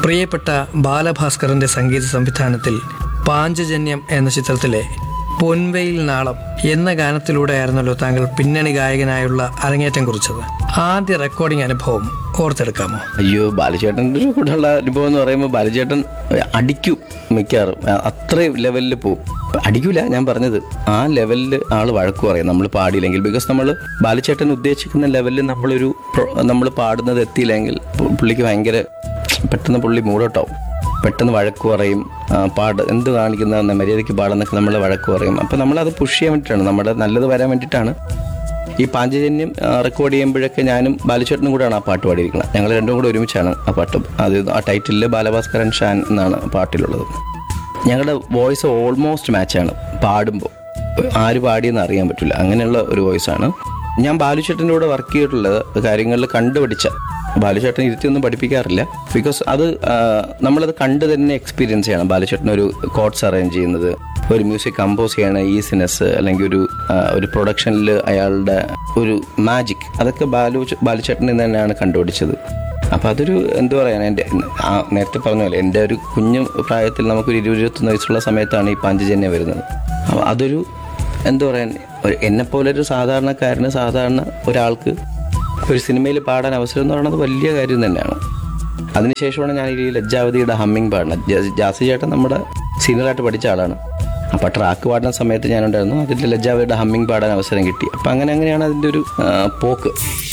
പ്രിയപ്പെട്ട ബാലഭാസ്കറിന്റെ സംഗീത സംവിധാനത്തിൽ പാഞ്ചജന്യം എന്ന ചിത്രത്തിലെ പൊൻവെയിൽ നാളം എന്ന ഗാനത്തിലൂടെയായിരുന്നല്ലോ താങ്കൾ പിന്നണി ഗായകനായുള്ള അരങ്ങേറ്റം കുറിച്ചത്. ആദ്യ റെക്കോർഡിംഗ് അനുഭവം ഓർത്തെടുക്കാമോ? അയ്യോ, ബാലചേട്ടൻ്റെ കൂടെയുള്ള അനുഭവം എന്ന് പറയുമ്പോൾ ബാലചേട്ടൻ അടിക്കും മിക്കാറും. അത്രയും ലെവലിൽ പോവും. അടിക്കൂല, ഞാൻ പറഞ്ഞത് ആ ലെവലിൽ ആൾ വഴക്ക് പറയും നമ്മൾ പാടിയില്ലെങ്കിൽ. ബിക്കോസ് നമ്മൾ ബാലചേട്ടൻ ഉദ്ദേശിക്കുന്ന ലെവലിൽ നമ്മൾ പാടുന്നത് എത്തിയില്ലെങ്കിൽ പുള്ളിക്ക് ഭയങ്കര പെട്ടെന്ന് പുള്ളി മൂടോട്ടാവും. പെട്ടെന്ന് വഴക്ക് പറയും. എന്ത് കാണിക്കുന്ന മര്യാദയ്ക്ക് പാടുന്നൊക്കെ നമ്മൾ വഴക്ക് പറയും. അപ്പോൾ നമ്മളത് പുഷ് ചെയ്യാൻ വേണ്ടിയിട്ടാണ്, നമ്മുടെ നല്ലത് വരാൻ വേണ്ടിയിട്ടാണ്. ഈ പാഞ്ചജന്യം റെക്കോർഡ് ചെയ്യുമ്പോഴൊക്കെ ഞാനും ബാലചേട്ടനും കൂടെയാണ് ആ പാട്ട് പാടിയിരിക്കുന്നത്. ഞങ്ങൾ രണ്ടും കൂടെ ഒരുമിച്ചാണ് ആ പാട്ട്. ആ ടൈറ്റിലിൽ ബാലഭാസ്കരൻ ഷാൻ എന്നാണ് പാട്ടിലുള്ളത്. ഞങ്ങളുടെ വോയിസ് ഓൾമോസ്റ്റ് മാച്ചാണ്. പാടുമ്പോൾ ആര് പാടിയെന്ന് അറിയാൻ പറ്റില്ല, അങ്ങനെയുള്ള ഒരു വോയിസാണ്. ഞാൻ ബാലുചേട്ടൻ്റെ കൂടെ വർക്ക് ചെയ്തിട്ടുള്ളത് കാര്യങ്ങളിൽ കണ്ടുപിടിച്ച. ബാലുചേട്ടൻ ഇരുത്തിയൊന്നും പഠിപ്പിക്കാറില്ല. ബിക്കോസ് അത് നമ്മളത് കണ്ട് തന്നെ എക്സ്പീരിയൻസ് ചെയ്യണം. ബാലുചേട്ടൻ ഒരു കോഡ്സ് അറേഞ്ച് ചെയ്യുന്നത്, ഒരു മ്യൂസിക് കമ്പോസ് ചെയ്യണ ഈസിനെസ്, അല്ലെങ്കിൽ ഒരു പ്രൊഡക്ഷനിൽ അയാളുടെ ഒരു മാജിക്, അതൊക്കെ ബാലുചേട്ടനിൽ തന്നെയാണ് കണ്ടുപിടിച്ചത്. അപ്പം അതൊരു എന്താ പറയുക, എൻ്റെ നേരത്തെ പറഞ്ഞ പോലെ എൻ്റെ ഒരു കുഞ്ഞു പ്രായത്തിൽ നമുക്കൊരു 20-21 വയസ്സുള്ള സമയത്താണ് ഈ പാഞ്ചജന്യം വരുന്നത്. അപ്പോൾ അതൊരു എന്താ പറയുക, എന്നെപ്പോലൊരു സാധാരണക്കാരന്, സാധാരണ ഒരാൾക്ക് ഒരു സിനിമയിൽ പാടാൻ അവസരം എന്ന് പറയുന്നത് വലിയ കാര്യം തന്നെയാണ്. അതിനുശേഷമാണ് ഞാൻ ഈ ലജ്ജാവതിയുടെ ഹമ്മിങ് പാടുന്നത്. ജാസി ചേട്ടൻ നമ്മുടെ സീനിയറായിട്ട് പഠിച്ച ആളാണ്. അപ്പോൾ ട്രാക്ക് പാടുന്ന സമയത്ത് ഞാനുണ്ടായിരുന്നു. അതിൽ ലജ്ജാവതിയുടെ ഹമ്മിങ് പാടാൻ അവസരം കിട്ടി. അപ്പം അങ്ങനെയാണ് അതിൻ്റെ ഒരു പോക്ക്.